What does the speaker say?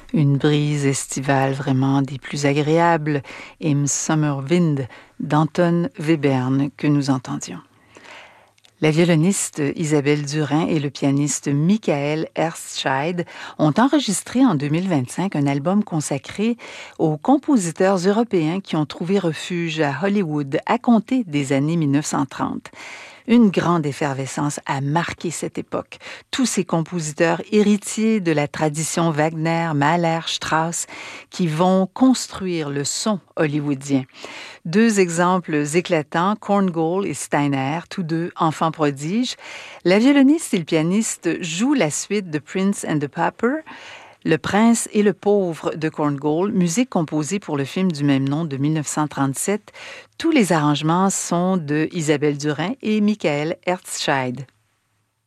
Une brise estivale vraiment des plus agréables, Im Sommerwind d'Anton Webern que nous entendions. La violoniste Isabelle Durin et le pianiste Michael Erstscheid ont enregistré en 2025 un album consacré aux compositeurs européens qui ont trouvé refuge à Hollywood à compter des années 1930. Une grande effervescence a marqué cette époque. Tous ces compositeurs héritiers de la tradition Wagner, Mahler, Strauss, qui vont construire le son hollywoodien. Deux exemples éclatants, Korngold et Steiner, tous deux enfants prodiges. La violoniste et le pianiste jouent la suite de Prince and the Pauper, Le Prince et le Pauvre de Korngold, musique composée pour le film du même nom de 1937. Tous les arrangements sont de Isabelle Durin et Michael Erstscheid.